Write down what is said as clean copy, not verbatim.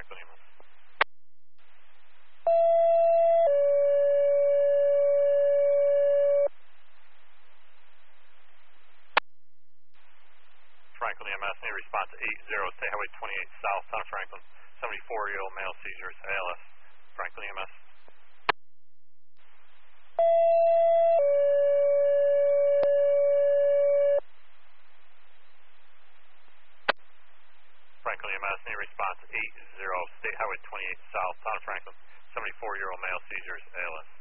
Franklin EMS. Franklin EMS, need response 80, State Highway 28 South, Town of Franklin, 74-year-old male seizures, ALS. Franklin EMS. Franklin EMS, need response 80, State Highway 28 South, Town of Franklin, 74-year-old male seizures, ALS.